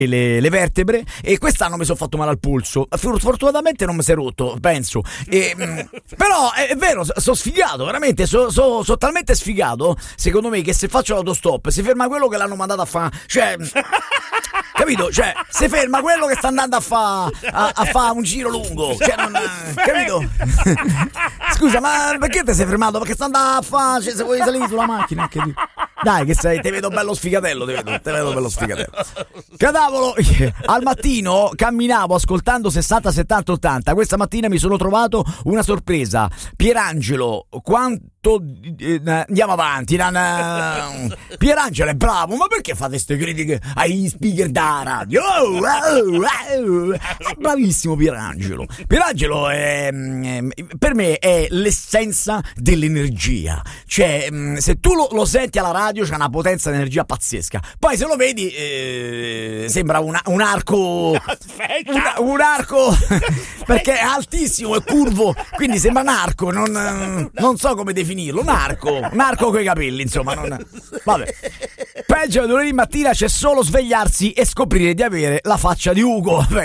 le vertebre, e quest'anno mi sono fatto male al polso. Fortunatamente non mi si è rotto, penso. Però è vero, sono sfigato, veramente. Sono talmente sfigato, secondo me, che se faccio l'autostop si ferma quello che l'hanno mandato a fare. Cioè, capito? Cioè, si ferma quello che sta andando a fare un giro lungo. Cioè, capito? Scusa, ma perché ti sei fermato? Perché sta andando a fare? Cioè, se vuoi salire sulla macchina, che dico? Dai, che sei, te vedo bello sfigatello, te vedo bello sfigatello. Cadavolo, al mattino camminavo ascoltando 60, 70, 80. Questa mattina mi sono trovato una sorpresa. Pierangelo, quanto andiamo avanti. Pierangelo è bravo, ma perché fate queste critiche ai speaker da radio? È bravissimo Pierangelo. Pierangelo per me è l'essenza dell'energia. Cioè, se tu lo senti alla radio c'ha una potenza di energia pazzesca. Poi se lo vedi sembra un arco. Un arco perché è altissimo, è curvo, quindi sembra un arco, non so come definirlo. Un arco coi capelli, insomma. Vabbè. Peggio, lunedì mattina c'è solo svegliarsi e scoprire di avere la faccia di Ugo. Beh,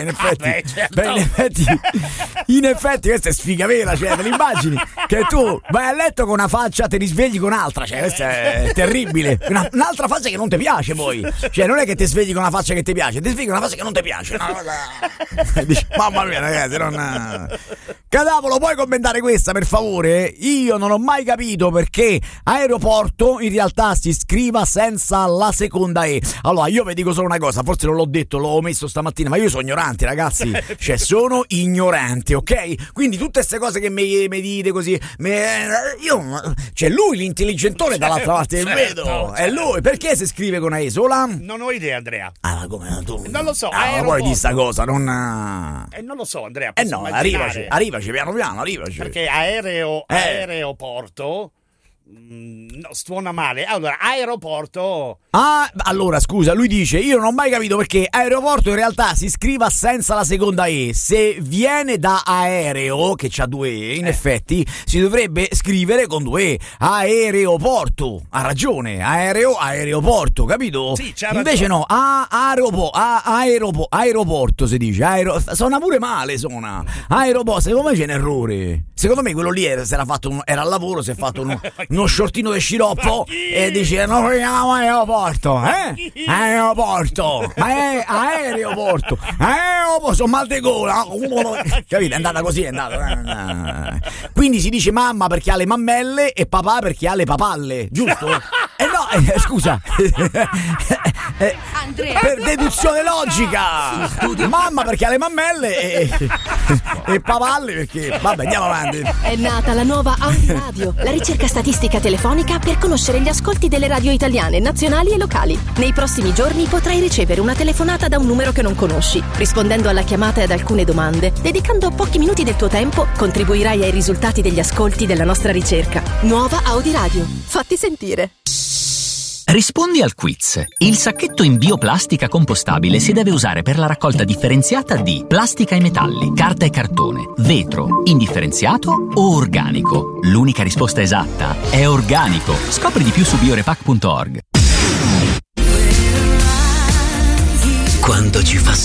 in effetti questa è sfiga vera, cioè, te l'immagini che tu vai a letto con una faccia, te risvegli con un'altra, cioè, questa è terribile. Un'altra faccia che non ti piace, poi. Cioè, non è che ti svegli con una faccia che ti piace, ti svegli con una faccia che non ti piace. Dici, mamma mia, ragazzi, Cadavolo, puoi commentare questa, per favore? Io non ho mai capito perché aeroporto in realtà si scriva senza la seconda E. Allora, io vi dico solo una cosa, forse non l'ho detto, l'ho messo stamattina, ma io sono ignorante, ragazzi. Cioè, sono ignorante, ok? Quindi tutte queste cose che mi dite così, cioè, lui l'intelligentone dall'altra parte, vedo, è lui. Perché si scrive con una E sola? Non ho idea, Andrea. Ah, come tu? Non lo so. Ah, poi di sta cosa, non lo so, Andrea. No, arrivaci, piano piano, arrivaci. Perché aeroporto no, suona male. Allora, aeroporto. Ah, allora scusa, lui dice: io non ho mai capito perché aeroporto in realtà si scriva senza la seconda E. Se viene da aereo, che c'ha due E, in effetti si dovrebbe scrivere con due E. Aeroporto. Ha ragione, aeroporto, capito? Sì, c'ha invece ragione. No, aeroporto si dice. Suona pure male, suona. Aeroporto, secondo me c'è un errore. Secondo me quello lì era al lavoro, si è fatto uno shortino di sciroppo e dice: no, chiamiamo aeroporto, aeroporto, aeroporto, sono mal de gola, capito? È andata così, è andata. Quindi si dice mamma perché ha le mammelle e papà perché ha le papalle, giusto? Scusa. Andrea, per deduzione logica, mamma perché ha le mammelle e papalle perché, vabbè, andiamo avanti. È nata la nuova Audi Radio, la ricerca statistica telefonica per conoscere gli ascolti delle radio italiane, nazionali e locali. Nei prossimi giorni potrai ricevere una telefonata da un numero che non conosci. Rispondendo alla chiamata e ad alcune domande, dedicando pochi minuti del tuo tempo, contribuirai ai risultati degli ascolti della nostra ricerca. Nuova Audi Radio. Fatti sentire. Rispondi al quiz. Il sacchetto in bioplastica compostabile si deve usare per la raccolta differenziata di plastica e metalli, carta e cartone, vetro, indifferenziato o organico. L'unica risposta esatta è organico. Scopri di più su biorepack.org. Quando ci fa